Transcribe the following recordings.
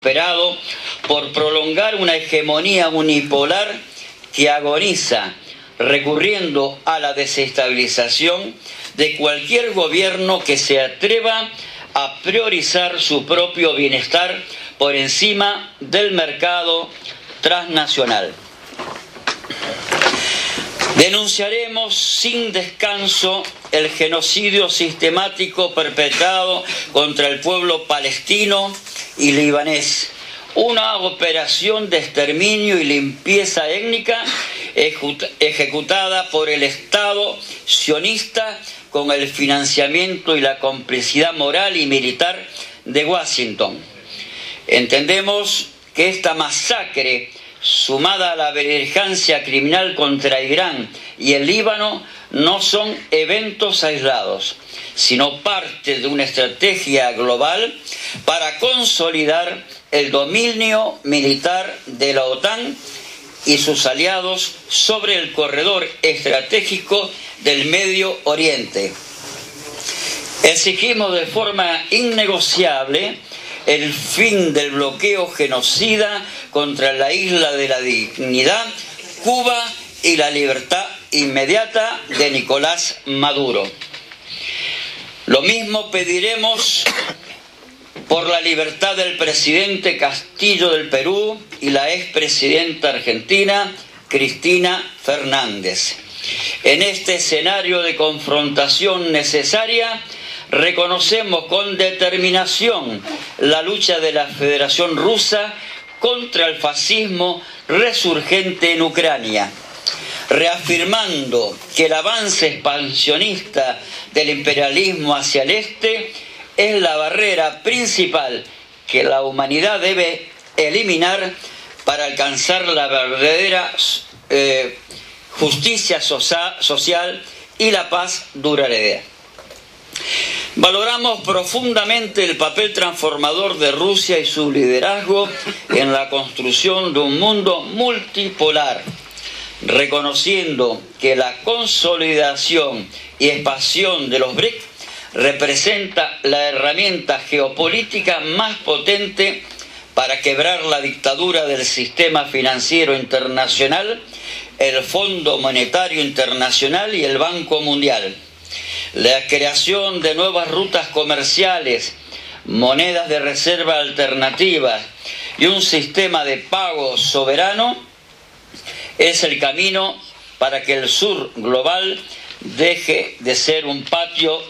operado por prolongar una hegemonía unipolar que agoniza, recurriendo a la desestabilización de cualquier gobierno que se atreva a priorizar su propio bienestar por encima del mercado transnacional. Denunciaremos sin descanso el genocidio sistemático perpetrado contra el pueblo palestino y libanés, una operación de exterminio y limpieza étnica ejecutada por el Estado sionista con el financiamiento y la complicidad moral y militar de Washington. Entendemos que esta masacre, sumada a la beligerancia criminal contra Irán y el Líbano, no son eventos aislados, sino parte de una estrategia global para consolidar el dominio militar de la OTAN y sus aliados sobre el corredor estratégico del Medio Oriente. Exigimos de forma innegociable el fin del bloqueo genocida contra la Isla de la Dignidad, Cuba, y la libertad inmediata de Nicolás Maduro. Lo mismo pediremos por la libertad del presidente Castillo del Perú y la expresidenta argentina Cristina Fernández. En este escenario de confrontación necesaria, reconocemos con determinación la lucha de la Federación Rusa contra el fascismo resurgente en Ucrania, reafirmando que el avance expansionista del imperialismo hacia el este es la barrera principal que la humanidad debe eliminar para alcanzar la verdadera justicia social y la paz duradera. Valoramos profundamente el papel transformador de Rusia y su liderazgo en la construcción de un mundo multipolar, reconociendo que la consolidación y expansión de los BRIC representa la herramienta geopolítica más potente para quebrar la dictadura del sistema financiero internacional, el Fondo Monetario Internacional y el Banco Mundial. La creación de nuevas rutas comerciales, monedas de reserva alternativas y un sistema de pago soberano es el camino para que el sur global deje de ser un patio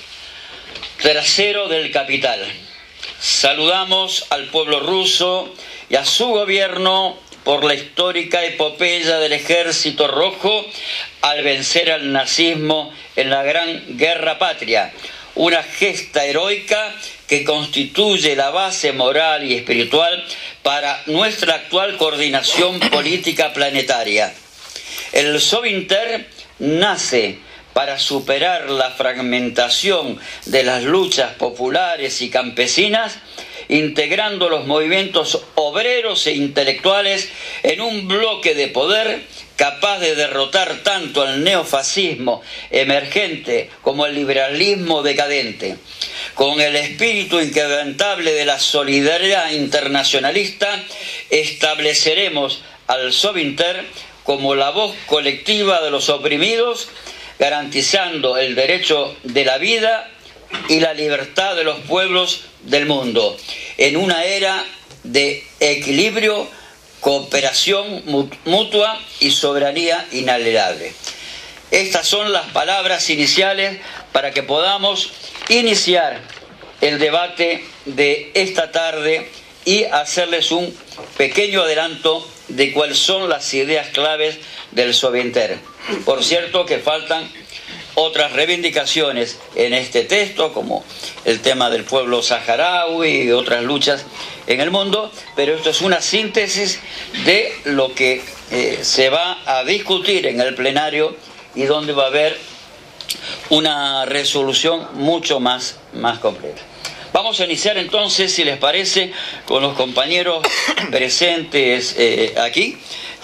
trasero del capital. Saludamos al pueblo ruso y a su gobierno por la histórica epopeya del Ejército Rojo al vencer al nazismo en la Gran Guerra Patria, una gesta heroica que constituye la base moral y espiritual para nuestra actual coordinación política planetaria. El Sovinter nace para superar la fragmentación de las luchas populares y campesinas, integrando los movimientos obreros e intelectuales en un bloque de poder capaz de derrotar tanto al neofascismo emergente como el liberalismo decadente. Con el espíritu inquebrantable de la solidaridad internacionalista, estableceremos al Sovinter como la voz colectiva de los oprimidos, garantizando el derecho de la vida y la libertad de los pueblos del mundo, en una era de equilibrio, cooperación mutua y soberanía inalienable. Estas son las palabras iniciales para que podamos iniciar el debate de esta tarde y hacerles un pequeño adelanto de cuáles son las ideas claves del Sovinter. Por cierto que faltan otras reivindicaciones en este texto, como el tema del pueblo saharaui y otras luchas en el mundo, pero esto es una síntesis de lo que se va a discutir en el plenario y donde va a haber una resolución mucho más completa. Vamos a iniciar entonces, si les parece, con los compañeros presentes aquí.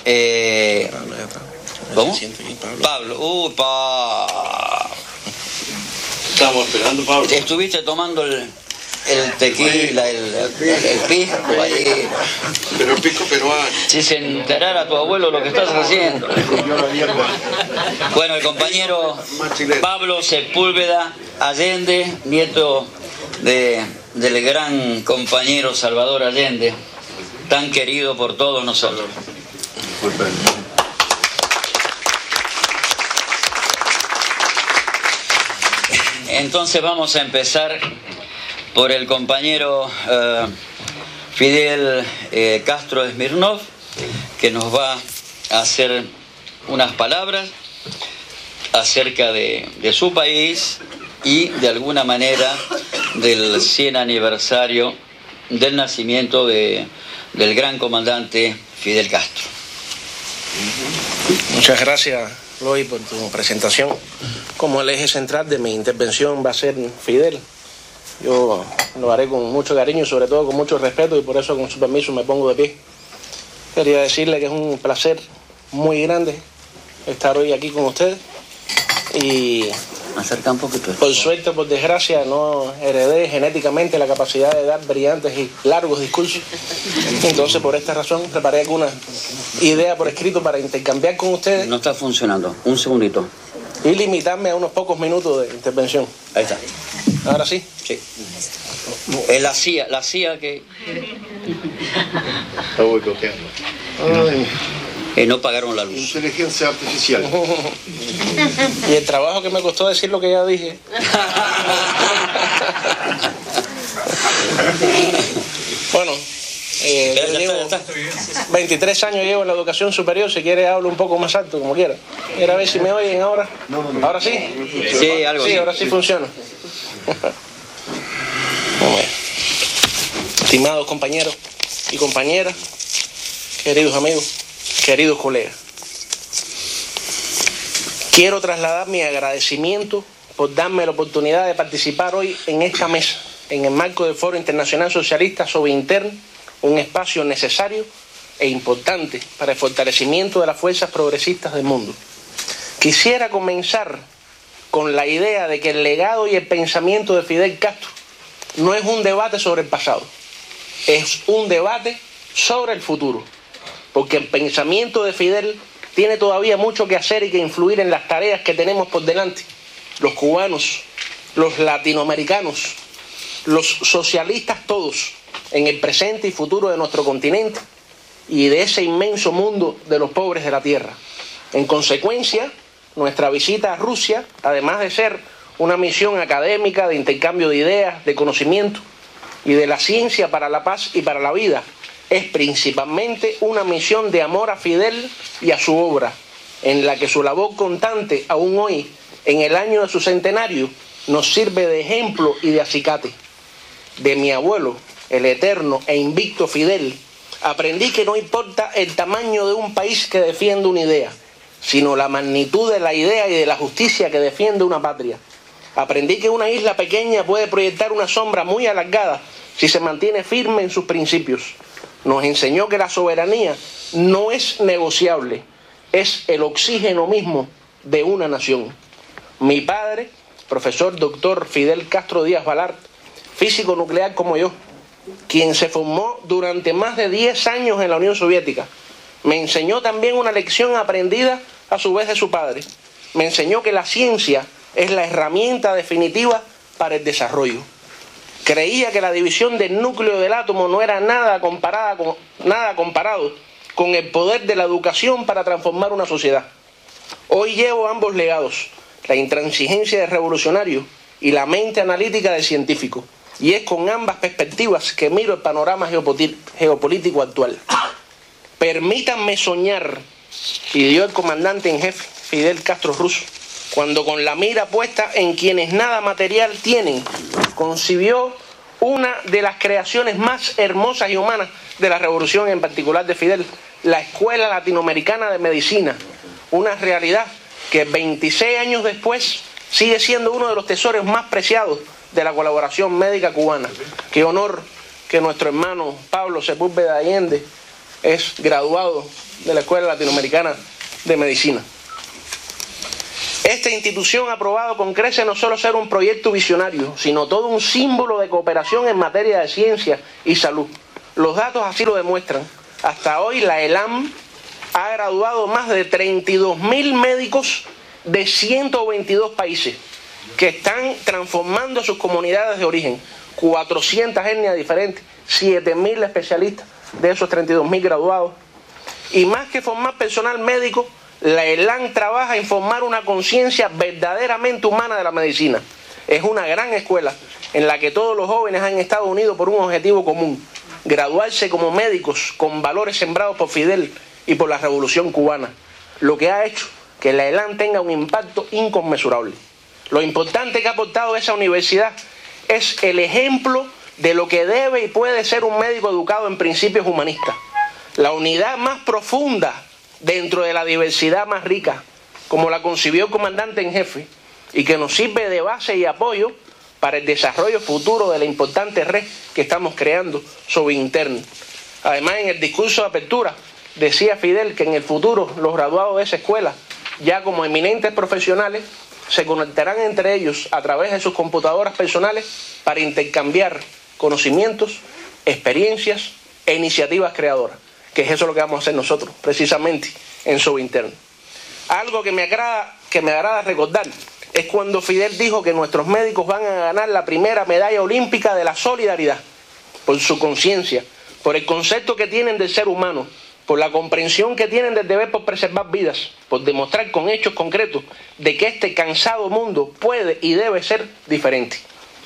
¿Cómo? Pablo. Pablo. Estamos esperando, Pablo. Estuviste tomando el tequila, el pisco ahí. Pero el pisco peruano. Si se enterara tu abuelo lo que estás haciendo. Bueno, el compañero Pablo Sepúlveda Allende, nieto del gran compañero Salvador Allende, tan querido por todos nosotros. Entonces vamos a empezar por el compañero Fidel Castro Smirnov, que nos va a hacer unas palabras acerca de su país y de alguna manera del 100 aniversario del nacimiento del gran comandante Fidel Castro. Muchas gracias, Loy, por tu presentación. Como el eje central de mi intervención va a ser Fidel, yo lo haré con mucho cariño y sobre todo con mucho respeto, y por eso, con su permiso, me pongo de pie. Quería decirle que es un placer muy grande estar hoy aquí con ustedes, y Acerca un poquito. por suerte o por desgracia no heredé genéticamente la capacidad de dar brillantes y largos discursos. Entonces, por esta razón, preparé alguna idea por escrito para intercambiar con ustedes No está funcionando. Un segundito. y limitarme a unos pocos minutos de intervención. Ahí está. Ahora sí. Sí. La CIA que Está boicoteando. no pagaron la luz. Inteligencia artificial. Y el trabajo que me costó decir lo que ya dije. Bueno, yo llevo 23 años llevo en la educación superior. Si quiere hablo un poco más alto, como quiera. Quiero ver si me oyen ahora. ¿Ahora sí? Sí, algo Sí, así. ahora sí funciona. Bueno, estimados compañeros y compañeras, queridos amigos, queridos colegas, quiero trasladar mi agradecimiento por darme la oportunidad de participar hoy en esta mesa, en el marco del Foro Internacional Socialista sobre Interno, un espacio necesario e importante para el fortalecimiento de las fuerzas progresistas del mundo. Quisiera comenzar con la idea de que el legado y el pensamiento de Fidel Castro no es un debate sobre el pasado, es un debate sobre el futuro, porque el pensamiento de Fidel tiene todavía mucho que hacer y que influir en las tareas que tenemos por delante, los cubanos, los latinoamericanos, los socialistas todos, en el presente y futuro de nuestro continente y de ese inmenso mundo de los pobres de la tierra. En consecuencia, nuestra visita a Rusia, además de ser una misión académica de intercambio de ideas, de conocimiento y de la ciencia para la paz y para la vida, es principalmente una misión de amor a Fidel y a su obra, en la que su labor constante, aún hoy, en el año de su centenario, nos sirve de ejemplo y de acicate. De mi abuelo, el eterno e invicto Fidel, aprendí que no importa el tamaño de un país que defiende una idea, sino la magnitud de la idea y de la justicia que defiende una patria. Aprendí que una isla pequeña puede proyectar una sombra muy alargada si se mantiene firme en sus principios. Nos enseñó que la soberanía no es negociable, es el oxígeno mismo de una nación. Mi padre, profesor doctor Fidel Castro Díaz Balart, físico nuclear como yo, quien se formó durante más de 10 años en la Unión Soviética, me enseñó también una lección aprendida a su vez de su padre. Me enseñó que la ciencia es la herramienta definitiva para el desarrollo. Creía que la división del núcleo del átomo no era nada comparado con el poder de la educación para transformar una sociedad. Hoy llevo ambos legados, la intransigencia del revolucionario y la mente analítica del científico, y es con ambas perspectivas que miro el panorama geopolítico actual. Permítanme soñar, pidió el comandante en jefe Fidel Castro ruso, cuando con la mira puesta en quienes nada material tienen, concibió una de las creaciones más hermosas y humanas de la revolución, en particular de Fidel, la Escuela Latinoamericana de Medicina, una realidad que 26 años después sigue siendo uno de los tesoros más preciados de la colaboración médica cubana. Qué honor que nuestro hermano Pablo Sepúlveda Allende es graduado de la Escuela Latinoamericana de Medicina. Esta institución ha probado con creces no solo ser un proyecto visionario, sino todo un símbolo de cooperación en materia de ciencia y salud. Los datos así lo demuestran. Hasta hoy la ELAM ha graduado más de 32.000 médicos de 122 países que están transformando sus comunidades de origen. 400 etnias diferentes, 7.000 especialistas de esos 32.000 graduados. Y más que formar personal médico, la ELAM trabaja en formar una conciencia verdaderamente humana de la medicina. Es una gran escuela en la que todos los jóvenes han estado unidos por un objetivo común: graduarse como médicos con valores sembrados por Fidel y por la Revolución Cubana, lo que ha hecho que la ELAM tenga un impacto inconmensurable. Lo importante que ha aportado esa universidad es el ejemplo de lo que debe y puede ser un médico educado en principios humanistas. La unidad más profunda dentro de la diversidad más rica, como la concibió el comandante en jefe, y que nos sirve de base y apoyo para el desarrollo futuro de la importante red que estamos creando sobre interno. Además, en el discurso de apertura decía Fidel que en el futuro los graduados de esa escuela, ya como eminentes profesionales, se conectarán entre ellos a través de sus computadoras personales para intercambiar conocimientos, experiencias e iniciativas creadoras, que es eso lo que vamos a hacer nosotros, precisamente en Subinterno. Algo que me agrada recordar es cuando Fidel dijo que nuestros médicos van a ganar la primera medalla olímpica de la solidaridad, por su conciencia, por el concepto que tienen del ser humano, por la comprensión que tienen del deber por preservar vidas, por demostrar con hechos concretos de que este cansado mundo puede y debe ser diferente.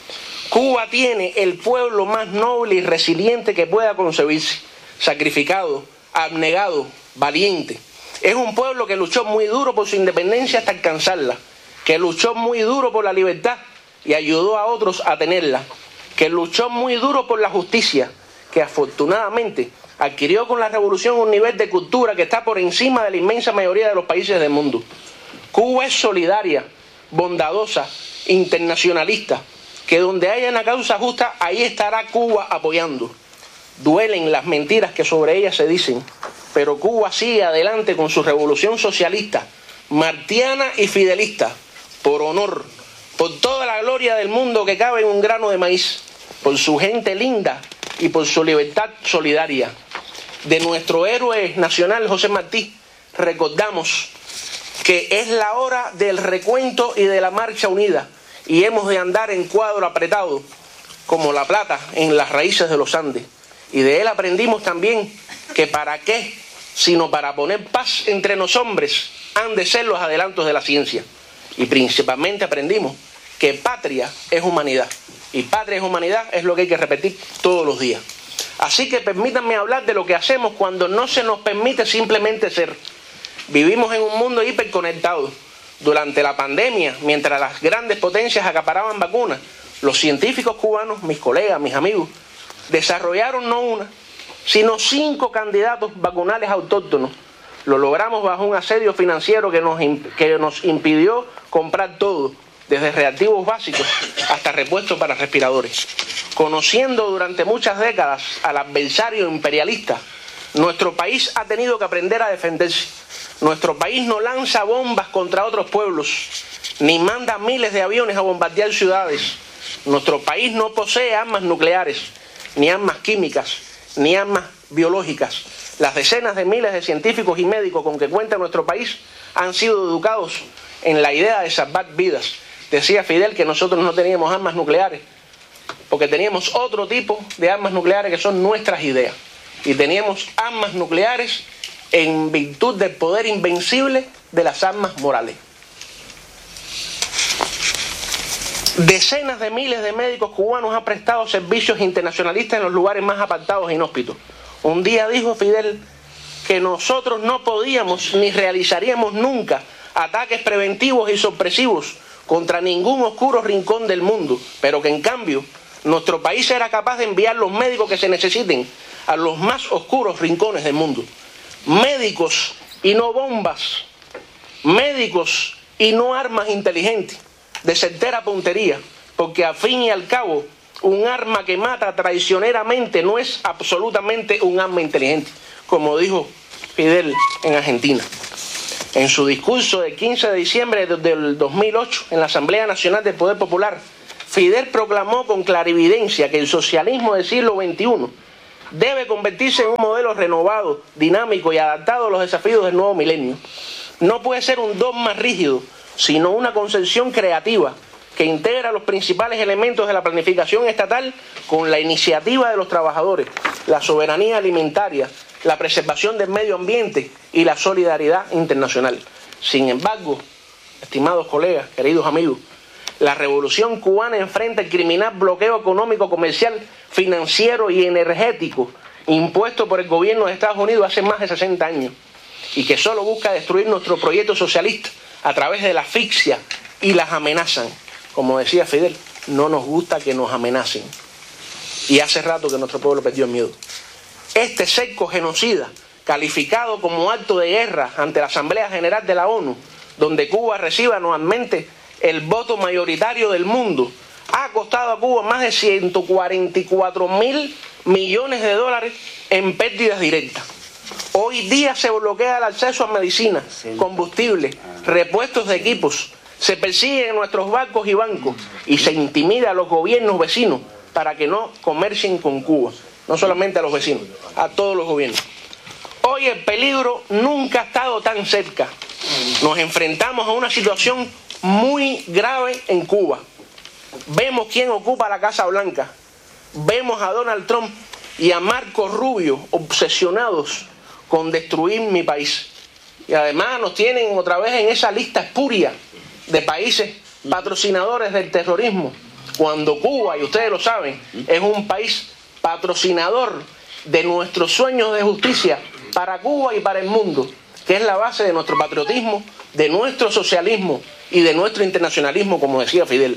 Cuba tiene el pueblo más noble y resiliente que pueda concebirse, sacrificado, abnegado, valiente. Es un pueblo que luchó muy duro por su independencia hasta alcanzarla, que luchó muy duro por la libertad y ayudó a otros a tenerla, que luchó muy duro por la justicia, que afortunadamente adquirió con la revolución un nivel de cultura que está por encima de la inmensa mayoría de los países del mundo. Cuba es solidaria, bondadosa, internacionalista, que donde haya una causa justa, ahí estará Cuba apoyando. Duelen las mentiras que sobre ella se dicen, pero Cuba sigue adelante con su revolución socialista, martiana y fidelista, por honor, por toda la gloria del mundo que cabe en un grano de maíz, por su gente linda y por su libertad solidaria. De nuestro héroe nacional José Martí recordamos que es la hora del recuento y de la marcha unida, y hemos de andar en cuadro apretado como la plata en las raíces de los Andes. Y de él aprendimos también que para qué, sino para poner paz entre los hombres, han de ser los adelantos de la ciencia. Y principalmente aprendimos que patria es humanidad, y patria es humanidad es lo que hay que repetir todos los días. Así que permítanme hablar de lo que hacemos cuando no se nos permite simplemente ser. Vivimos en un mundo hiperconectado. Durante la pandemia, mientras las grandes potencias acaparaban vacunas, los científicos cubanos, mis colegas, mis amigos, desarrollaron no una, sino 5 candidatos vacunales autóctonos. Lo logramos bajo un asedio financiero que nos impidió comprar todo, desde reactivos básicos hasta repuestos para respiradores. Conociendo durante muchas décadas al adversario imperialista, nuestro país ha tenido que aprender a defenderse. Nuestro país no lanza bombas contra otros pueblos, ni manda miles de aviones a bombardear ciudades. Nuestro país no posee armas nucleares, ni armas químicas, ni armas biológicas. Las decenas de miles de científicos y médicos con que cuenta nuestro país han sido educados en la idea de salvar vidas. Decía Fidel que nosotros no teníamos armas nucleares, porque teníamos otro tipo de armas nucleares que son nuestras ideas. Y teníamos armas nucleares en virtud del poder invencible de las armas morales. Decenas de miles de médicos cubanos han prestado servicios internacionalistas en los lugares más apartados e inhóspitos. Un día dijo Fidel que nosotros no podíamos ni realizaríamos nunca ataques preventivos y sorpresivos contra ningún oscuro rincón del mundo, pero que en cambio nuestro país era capaz de enviar los médicos que se necesiten a los más oscuros rincones del mundo. Médicos y no bombas, médicos y no armas inteligentes, de certera puntería, porque al fin y al cabo, un arma que mata traicioneramente no es absolutamente un arma inteligente, como dijo Fidel en Argentina. En su discurso del 15 de diciembre del 2008 en la Asamblea Nacional del Poder Popular, Fidel proclamó con clarividencia que el socialismo del siglo XXI debe convertirse en un modelo renovado, dinámico y adaptado a los desafíos del nuevo milenio. No puede ser un dogma rígido, sino una concepción creativa que integra los principales elementos de la planificación estatal con la iniciativa de los trabajadores, la soberanía alimentaria, la preservación del medio ambiente y la solidaridad internacional. Sin embargo, estimados colegas, queridos amigos, la revolución cubana enfrenta el criminal bloqueo económico, comercial, financiero y energético impuesto por el gobierno de Estados Unidos hace más de 60 años y que solo busca destruir nuestro proyecto socialista a través de la asfixia y las amenazan. Como decía Fidel, no nos gusta que nos amenacen. Y hace rato que nuestro pueblo perdió el miedo. Este cerco genocida, calificado como acto de guerra ante la Asamblea General de la ONU, donde Cuba recibe anualmente el voto mayoritario del mundo, ha costado a Cuba más de 144.000 millones de dólares en pérdidas directas. Hoy día se bloquea el acceso a medicina, combustible, repuestos de equipos, se persiguen nuestros barcos y bancos y se intimida a los gobiernos vecinos para que no comercien con Cuba. No solamente a los vecinos, a todos los gobiernos. Hoy el peligro nunca ha estado tan cerca. Nos enfrentamos a una situación muy grave en Cuba. Vemos quién ocupa la Casa Blanca. Vemos a Donald Trump y a Marco Rubio obsesionados con destruir mi país. Y además nos tienen otra vez en esa lista espuria de países patrocinadores del terrorismo, cuando Cuba, y ustedes lo saben, es un país patrocinador de nuestros sueños de justicia para Cuba y para el mundo, que es la base de nuestro patriotismo, de nuestro socialismo y de nuestro internacionalismo, como decía Fidel.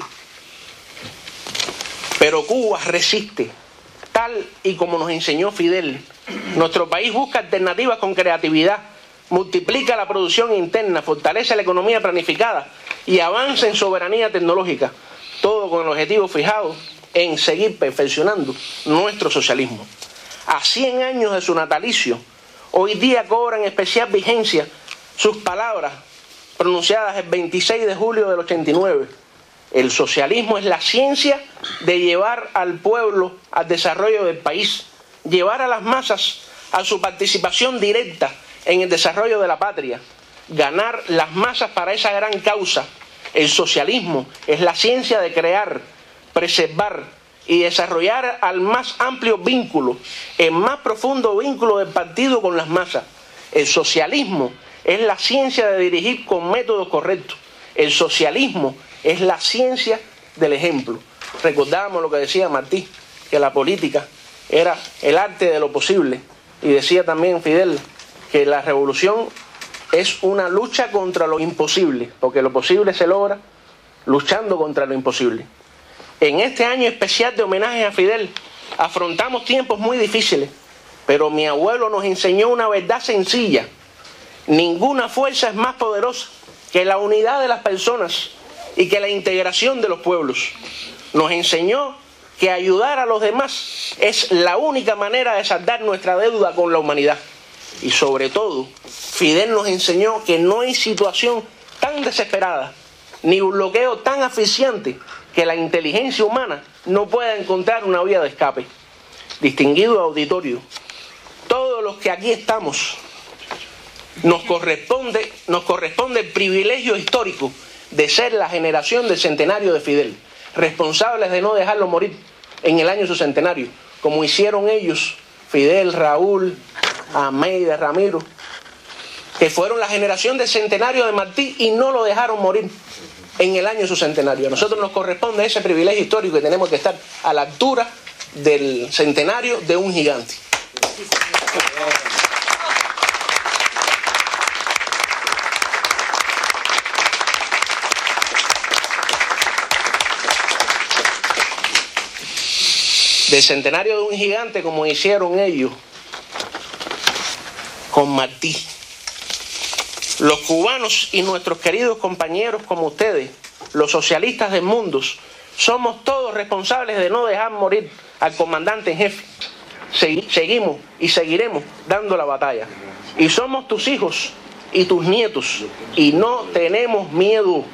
Pero Cuba resiste, tal y como nos enseñó Fidel. Nuestro país busca alternativas con creatividad, multiplica la producción interna, fortalece la economía planificada y avanza en soberanía tecnológica, todo con el objetivo fijado en seguir perfeccionando nuestro socialismo. A 100 años de su natalicio, hoy día cobran especial vigencia sus palabras pronunciadas el 26 de julio del 89. El socialismo es la ciencia de llevar al pueblo al desarrollo del país, llevar a las masas a su participación directa en el desarrollo de la patria, ganar las masas para esa gran causa. El socialismo es la ciencia de crear, preservar y desarrollar al más amplio vínculo, el más profundo vínculo del partido con las masas. El socialismo es la ciencia de dirigir con métodos correctos. El socialismo es la ciencia del ejemplo. Recordábamos lo que decía Martí, que la política era el arte de lo posible. Y decía también Fidel que la revolución es una lucha contra lo imposible, porque lo posible se logra luchando contra lo imposible. En este año especial de homenaje a Fidel, afrontamos tiempos muy difíciles, pero mi abuelo nos enseñó una verdad sencilla. Ninguna fuerza es más poderosa que la unidad de las personas y que la integración de los pueblos. Nos enseñó que ayudar a los demás es la única manera de saldar nuestra deuda con la humanidad. Y sobre todo, Fidel nos enseñó que no hay situación tan desesperada, ni un bloqueo tan asfixiante, que la inteligencia humana no pueda encontrar una vía de escape. Distinguido auditorio, todos los que aquí estamos, nos corresponde el privilegio histórico de ser la generación del centenario de Fidel, responsables de no dejarlo morir en el año de su centenario, como hicieron ellos, Fidel, Raúl, Almeida, Ramiro, que fueron la generación del centenario de Martí y no lo dejaron morir en el año de su centenario. A nosotros nos corresponde ese privilegio histórico y tenemos que estar a la altura del centenario de un gigante. Del centenario de un gigante, como hicieron ellos con Martí. Los cubanos y nuestros queridos compañeros como ustedes, los socialistas del mundo, somos todos responsables de no dejar morir al comandante en jefe. Seguimos y seguiremos dando la batalla. Y somos tus hijos y tus nietos. Y no tenemos miedo.